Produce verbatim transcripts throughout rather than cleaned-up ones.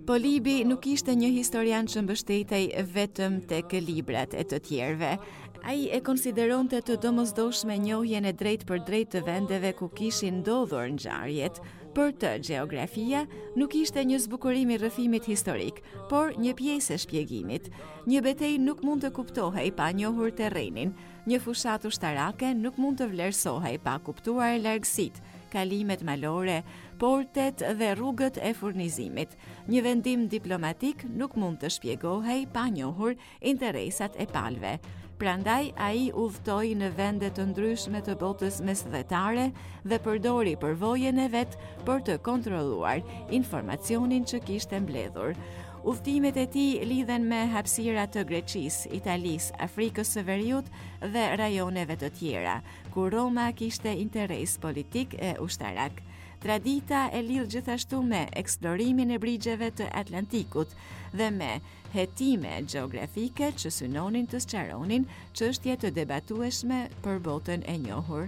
Polibi nuk ishte një historian që mbështetej vetëm tek librat e të tjerëve. Ai e konsideronte të domosdoshme njohjen e drejt për drejt të vendeve ku kishin ndodhur ngjarjet. Për të, gjeografia nuk ishte një zbukurim i rrëfimit historik, por një pjesë e shpjegimit. Një betejë nuk mund të kuptohej pa njohur terrenin. Një fushatë ushtarake nuk mund të vlerësohej pa kuptuar largësitë, kalimet malore, portet dhe rrugët e furnizimit. Një vendim diplomatik nuk mund të shpjegohej pa njohur interesat e palëve. Prandaj ai udhtoi në vende të ndryshme të botës mesdhetare dhe përdori përvojën e vet për të kontrolluar informacionin që kishte mbledhur. Udhëtimet e tij lidhen me hapësira të Greqisë, Italisë, Afrikës së Veriut dhe rajoneve të tjera, ku Roma kishte interes politik e ushtarak. Tradita e lidh gjithashtu me eksplorimin e brigjeve të Atlantikut dhe me hetime gjeografike që synonin të sqaronin çështje të debatueshme për botën e njohur.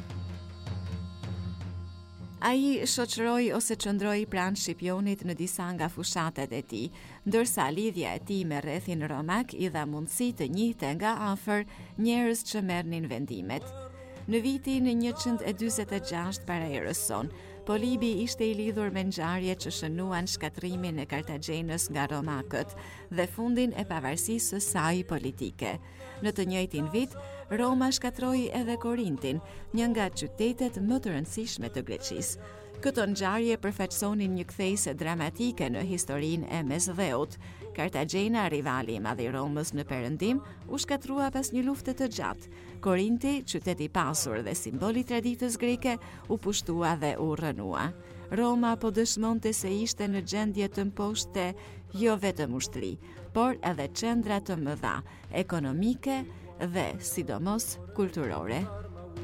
Ai shoqëroi ose çndroi pranë Shqipjonit në disa nga fushatet e tij, ndërsa lidhja e tij me rrethin romak i dha mundësi të njihte nga afër njerëz që merrnin vendimet. Në vitin njëqind e dyzet e gjashtë para erës son, Polibi ishte i lidhur me ngjarje që shënuan shkatrimin e Kartagjenës nga romakët dhe fundin e pavarësisë së saj politike. Në të njëjtin vit, Roma shkatroi edhe Korintin, një nga qytetet më të rëndësishme të Greqisë. Këto ngjarje përfaqësonin një kthejse dramatike në historinë e Mesdheut. Kartagjena, rivali i madh i Romës në perëndim, u shkatrua pas një lufte të gjatë. Korinti, qyteti i pasur dhe simboli i traditës greke, u pushtua dhe u rrënua. Roma po dëshmonte se ishte në gjendje të mposhte jo vetëm ushtri, por edhe qendra të mëdha, ekonomike dhe sidomos kulturore.